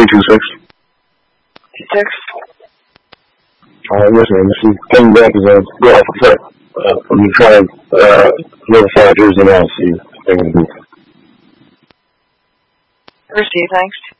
326. 6. Yes, ma'am. This is coming back as a go off the I'm trying to notify Jersey now, see if they can do. Receive, thanks.